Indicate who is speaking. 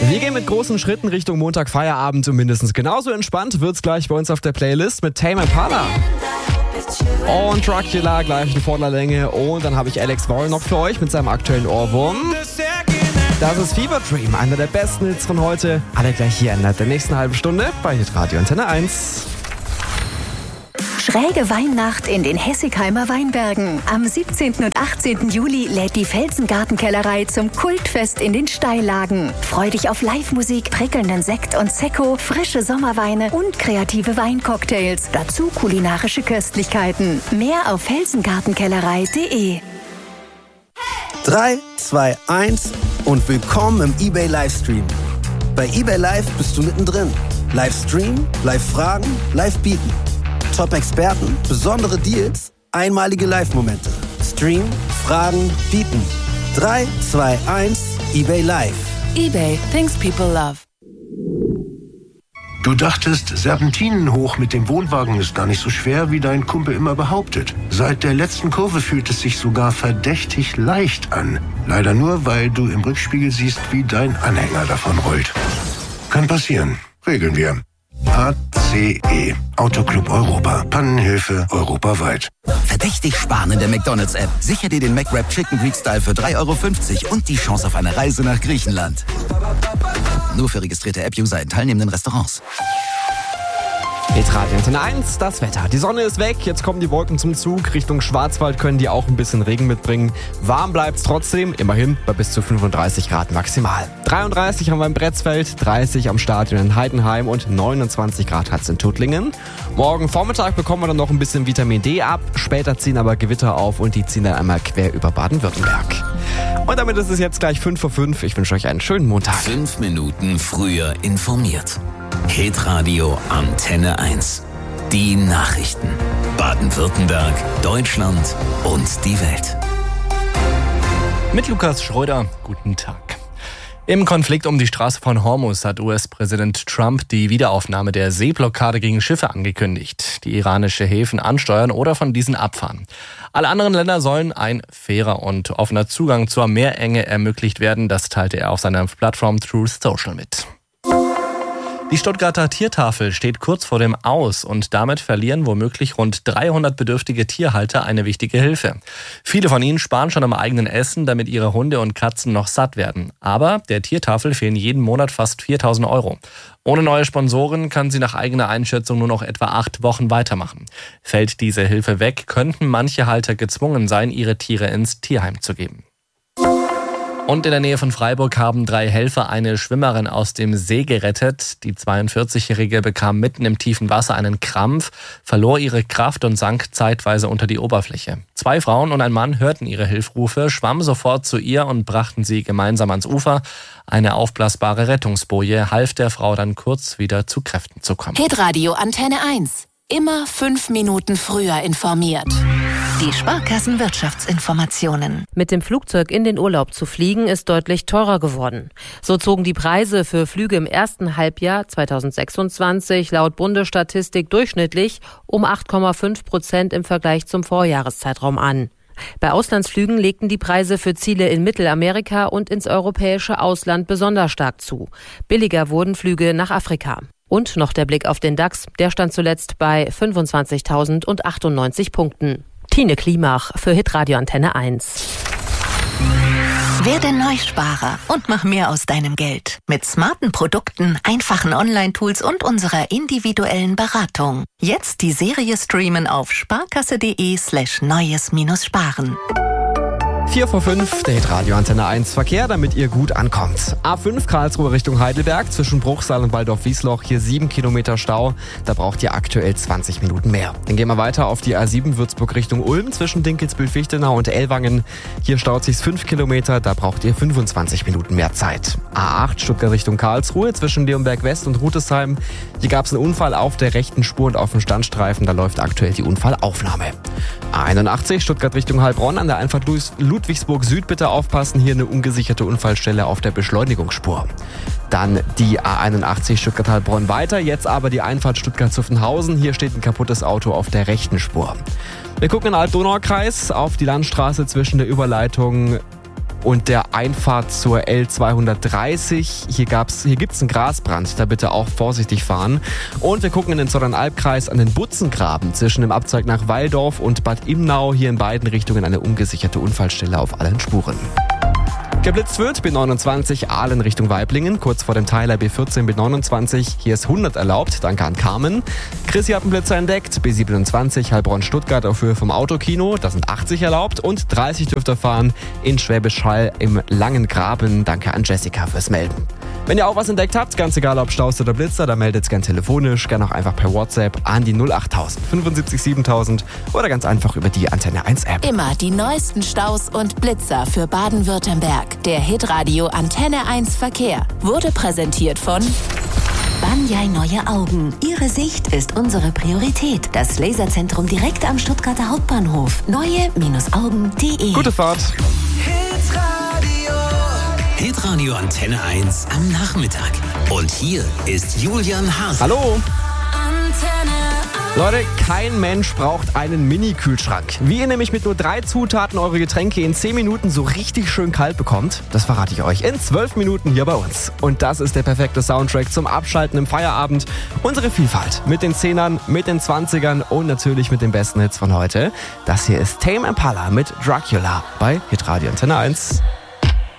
Speaker 1: Wir gehen mit großen Schritten Richtung Montag Feierabend und mindestens genauso entspannt wird's gleich bei uns auf der Playlist mit Tame Impala. Und Dracula gleich in voller Länge. Und dann habe ich Alex Warren noch für euch mit seinem aktuellen Ohrwurm. Das ist Fever Dream, einer der besten Hits von heute. Alle gleich hier in der nächsten halben Stunde bei Hitradio Antenne 1.
Speaker 2: Schräge Weihnacht in den Hessigheimer Weinbergen. Am 17. und 18. Juli lädt die Felsengartenkellerei zum Kultfest in den Steillagen. Freu dich auf Live-Musik, prickelnden Sekt und Sekko, frische Sommerweine und kreative Weincocktails. Dazu kulinarische Köstlichkeiten. Mehr auf felsengartenkellerei.de.
Speaker 3: 3, 2, 1 und willkommen im eBay Livestream. Bei eBay Live bist du mittendrin. Livestream, Live-Fragen, Live-Bieten. Top-Experten, besondere Deals, einmalige Live-Momente. Stream, Fragen, Bieten. 3, 2, 1, eBay Live.
Speaker 4: eBay, things people love.
Speaker 5: Du dachtest, Serpentinen hoch mit dem Wohnwagen ist gar nicht so schwer, wie dein Kumpel immer behauptet. Seit der letzten Kurve fühlt es sich sogar verdächtig leicht an. Leider nur, weil du im Rückspiegel siehst, wie dein Anhänger davon rollt. Kann passieren. Regeln wir. ACE. Autoclub Europa. Pannenhilfe europaweit.
Speaker 6: Verdächtig sparen in der McDonald's-App. Sicher dir den McWrap Chicken Greek Style für 3,50 € und die Chance auf eine Reise nach Griechenland. Nur für registrierte App-User in teilnehmenden Restaurants.
Speaker 1: Hitradio Antenne 1, das Wetter. Die Sonne ist weg, jetzt kommen die Wolken zum Zug. Richtung Schwarzwald können die auch ein bisschen Regen mitbringen. Warm bleibt's trotzdem, immerhin bei bis zu 35 Grad maximal. 33 haben wir im Bretzfeld, 30 am Stadion in Heidenheim und 29 Grad hat's in Tuttlingen. Morgen Vormittag bekommen wir dann noch ein bisschen Vitamin D ab. Später ziehen aber Gewitter auf und die ziehen dann einmal quer über Baden-Württemberg. Und damit ist es jetzt gleich 5:05. Ich wünsche euch einen schönen Montag.
Speaker 7: 5 Minuten früher informiert. Hitradio Antenne 1. Die Nachrichten. Baden-Württemberg, Deutschland und die Welt.
Speaker 8: Mit Lukas Schröder, guten Tag. Im Konflikt um die Straße von Hormuz hat US-Präsident Trump die Wiederaufnahme der Seeblockade gegen Schiffe angekündigt, die iranische Häfen ansteuern oder von diesen abfahren. Alle anderen Länder sollen ein fairer und offener Zugang zur Meerenge ermöglicht werden, das teilte er auf seiner Plattform Truth Social mit. Die Stuttgarter Tiertafel steht kurz vor dem Aus und damit verlieren womöglich rund 300 bedürftige Tierhalter eine wichtige Hilfe. Viele von ihnen sparen schon am eigenen Essen, damit ihre Hunde und Katzen noch satt werden. Aber der Tiertafel fehlen jeden Monat fast 4.000 €. Ohne neue Sponsoren kann sie nach eigener Einschätzung nur noch etwa 8 Wochen weitermachen. Fällt diese Hilfe weg, könnten manche Halter gezwungen sein, ihre Tiere ins Tierheim zu geben. Und in der Nähe von Freiburg haben 3 Helfer eine Schwimmerin aus dem See gerettet. Die 42-Jährige bekam mitten im tiefen Wasser einen Krampf, verlor ihre Kraft und sank zeitweise unter die Oberfläche. 2 Frauen und ein Mann hörten ihre Hilfrufe, schwammen sofort zu ihr und brachten sie gemeinsam ans Ufer. Eine aufblasbare Rettungsboje half der Frau dann kurz wieder zu Kräften zu kommen.
Speaker 4: Hitradio Antenne 1. Immer 5 Minuten früher informiert.
Speaker 2: Die Sparkassen-Wirtschaftsinformationen.
Speaker 9: Mit dem Flugzeug in den Urlaub zu fliegen ist deutlich teurer geworden. So zogen die Preise für Flüge im ersten Halbjahr 2026 laut Bundesstatistik durchschnittlich um 8,5% im Vergleich zum Vorjahreszeitraum an. Bei Auslandsflügen legten die Preise für Ziele in Mittelamerika und ins europäische Ausland besonders stark zu. Billiger wurden Flüge nach Afrika. Und noch der Blick auf den DAX, der stand zuletzt bei 25.098 Punkten. Tine Klimach für Hitradio Antenne 1.
Speaker 2: Werde Neusparer und mach mehr aus deinem Geld. Mit smarten Produkten, einfachen Online-Tools und unserer individuellen Beratung. Jetzt die Serie streamen auf sparkasse.de/neues-sparen.
Speaker 1: 4:05, der Hitradio Antenne 1 Verkehr, damit ihr gut ankommt. A5 Karlsruhe Richtung Heidelberg, zwischen Bruchsal und Waldorf-Wiesloch, hier 7 Kilometer Stau. Da braucht ihr aktuell 20 Minuten mehr. Dann gehen wir weiter auf die A7 Würzburg Richtung Ulm, zwischen Dinkelsbühl-Fichtenau und Ellwangen. Hier staut sich's 5 Kilometer, da braucht ihr 25 Minuten mehr Zeit. A8 Stuttgart Richtung Karlsruhe, zwischen Leonberg West und Rutesheim. Hier gab's einen Unfall auf der rechten Spur und auf dem Standstreifen, da läuft aktuell die Unfallaufnahme. A81 Stuttgart Richtung Heilbronn, an der Einfahrt Ludwigsburg Süd bitte aufpassen, hier eine ungesicherte Unfallstelle auf der Beschleunigungsspur. Dann die A81 Stuttgart-Heilbronn weiter, jetzt aber die Einfahrt Stuttgart-Zuffenhausen, hier steht ein kaputtes Auto auf der rechten Spur. Wir gucken in den Alb-Donau-Kreis auf die Landstraße zwischen der Überleitung und der Einfahrt zur L230. Hier gibt's einen Grasbrand, da bitte auch vorsichtig fahren. Und wir gucken in den Zollernalbkreis an den Butzengraben zwischen dem Abzweig nach Walldorf und Bad Imnau. Hier in beiden Richtungen eine ungesicherte Unfallstelle auf allen Spuren. Geblitzt wird B29 Aalen Richtung Waiblingen, kurz vor dem Teiler B14 B29. Hier ist 100 erlaubt, danke an Carmen. Chrissy hat einen Blitzer entdeckt, B27 Heilbronn-Stuttgart auf Höhe vom Autokino, da sind 80 erlaubt und 30 dürft ihr fahren in Schwäbisch Hall im Langen Graben. Danke an Jessica fürs Melden. Wenn ihr auch was entdeckt habt, ganz egal ob Staus oder Blitzer, dann meldet es gern telefonisch, gern auch einfach per WhatsApp an die 08000 75 7000 oder ganz einfach über die Antenne 1 App.
Speaker 4: Immer die neuesten Staus und Blitzer für Baden-Württemberg. Der Hitradio Antenne 1 Verkehr wurde präsentiert von
Speaker 2: Banyai Neue Augen. Ihre Sicht ist unsere Priorität. Das Laserzentrum direkt am Stuttgarter Hauptbahnhof. Neue-Augen.de.
Speaker 1: Gute Fahrt.
Speaker 7: Hitradio Antenne 1 am Nachmittag. Und hier ist Julian Hase.
Speaker 1: Hallo. Leute, kein Mensch braucht einen Mini-Kühlschrank. Wie ihr nämlich mit nur 3 Zutaten eure Getränke in 10 Minuten so richtig schön kalt bekommt, das verrate ich euch in 12 Minuten hier bei uns. Und das ist der perfekte Soundtrack zum Abschalten im Feierabend. Unsere Vielfalt mit den 10ern, mit den 20ern und natürlich mit den besten Hits von heute. Das hier ist Tame Impala mit Dracula bei Hitradio Antenne 1.